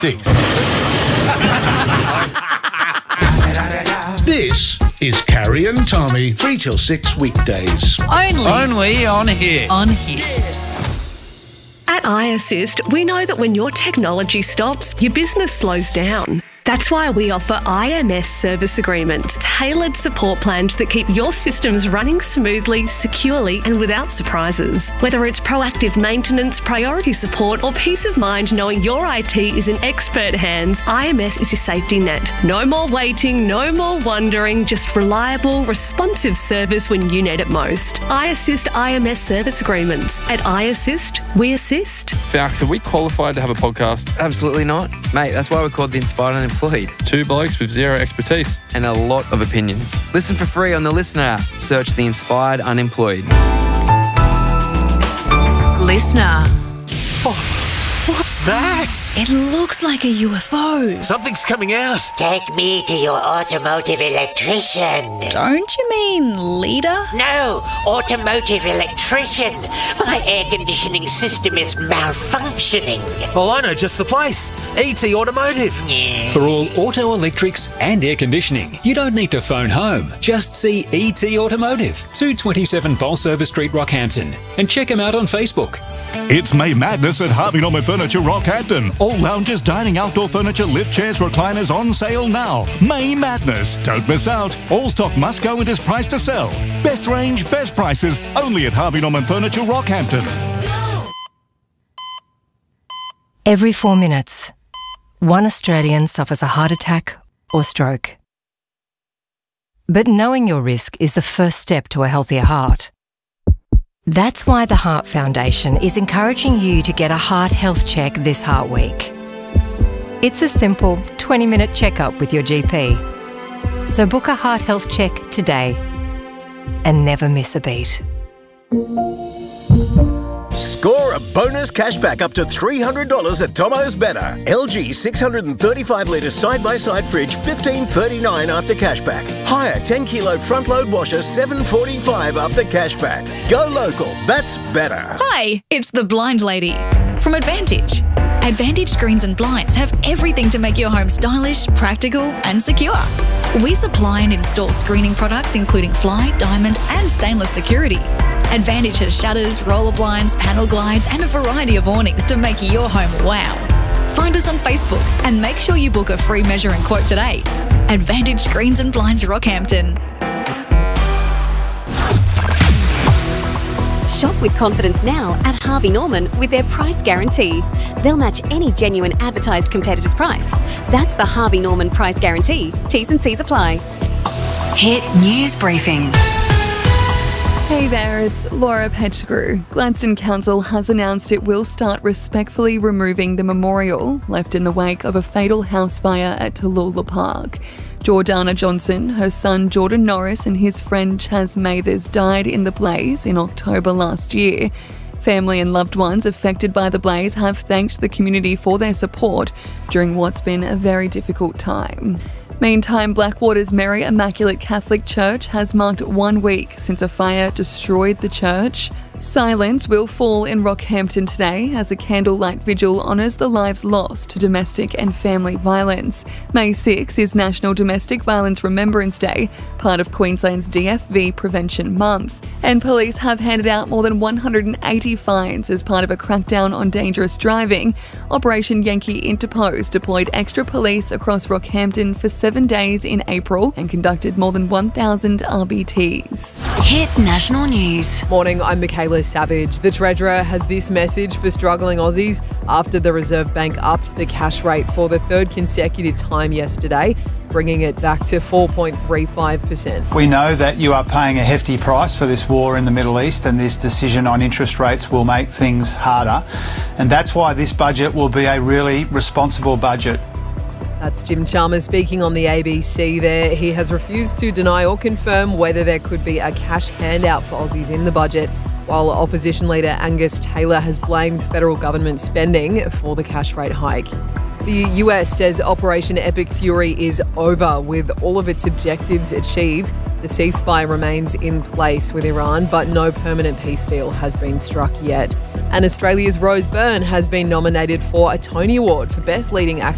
This is Carrie and Tommy, 3 till 6 weekdays. Only on Hit. On Hit. At iAssist, we know that when your technology stops, your business slows down. That's why we offer IMS service agreements, tailored support plans that keep your systems running smoothly, securely and without surprises. Whether it's proactive maintenance, priority support or peace of mind knowing your IT is in expert hands, IMS is your safety net. No more waiting, no more wondering, just reliable, responsive service when you need it most. iAssist IMS service agreements. At iAssist, we assist. Falks, are we qualified to have a podcast? Absolutely not. Mate, that's why we're called The Inspired Unemployed. 2 blokes with zero expertise. And a lot of opinions. Listen for free on the Listener app. Search The Inspired Unemployed. Listener. What's that? It looks like a UFO. Something's coming out. Take me to your automotive electrician. Don't you mean leader? No, automotive electrician. My air conditioning system is malfunctioning. Oh, I know just the place. ET Automotive. Yeah. For all auto electrics and air conditioning, you don't need to phone home. Just see ET Automotive, 227 Bolsover Street, Rockhampton, and check them out on Facebook. It's May Madness at Harvey Norman Furniture Rockhampton. All lounges, dining, outdoor furniture, lift chairs, recliners on sale now. May Madness. Don't miss out. All stock must go and is priced to sell. Best range, best prices, only at Harvey Norman Furniture Rockhampton. Every 4 minutes, one Australian suffers a heart attack or stroke. But knowing your risk is the first step to a healthier heart. That's why the Heart Foundation is encouraging you to get a heart health check this Heart Week. It's a simple 20-minute checkup with your GP. So book a heart health check today and never miss a beat. Score a bonus cashback up to $300 at Tomo's Better. LG 635 litre side-by-side fridge, $15.39 after cashback. Hire 10 kilo front load washer, $7.45 after cashback. Go local, that's better. Hi, it's the Blind Lady from Advantage. Advantage Screens and Blinds have everything to make your home stylish, practical and secure. We supply and install screening products including fly, diamond and stainless security. Advantage has shutters, roller blinds, panel glides and a variety of awnings to make your home wow. Find us on Facebook and make sure you book a free measure and quote today. Advantage Screens and Blinds Rockhampton. Shop with confidence now at Harvey Norman with their price guarantee. They'll match any genuine advertised competitor's price. That's the Harvey Norman price guarantee. T's and C's apply. Hit News Briefing. Hey there, it's Laura Pettigrew. Gladstone Council has announced it will start respectfully removing the memorial left in the wake of a fatal house fire at Tallulah Park. Jordana Johnson, her son Jordan Norris and his friend Chaz Mathers died in the blaze in October last year. Family and loved ones affected by the blaze have thanked the community for their support during what's been a very difficult time. Meantime, Blackwater's Mary Immaculate Catholic Church has marked 1 week since a fire destroyed the church. Silence will fall in Rockhampton today as a candlelight vigil honours the lives lost to domestic and family violence. May 6 is National Domestic Violence Remembrance Day, part of Queensland's DFV Prevention Month. And police have handed out more than 180 fines as part of a crackdown on dangerous driving. Operation Yankee Interpose deployed extra police across Rockhampton for 7 days in April and conducted more than 1,000 RBTs. Hit National News. Morning, I'm Michaela Savage. The Treasurer has this message for struggling Aussies after the Reserve Bank upped the cash rate for the third consecutive time yesterday, bringing it back to 4.35%. We know that you are paying a hefty price for this war in the Middle East, and this decision on interest rates will make things harder. And that's why this budget will be a really responsible budget. That's Jim Chalmers speaking on the ABC there. He has refused to deny or confirm whether there could be a cash handout for Aussies in the budget, while opposition leader Angus Taylor has blamed federal government spending for the cash rate hike. The US says Operation Epic Fury is over with all of its objectives achieved. The ceasefire remains in place with Iran, but no permanent peace deal has been struck yet. And Australia's Rose Byrne has been nominated for a Tony Award for Best Leading Actress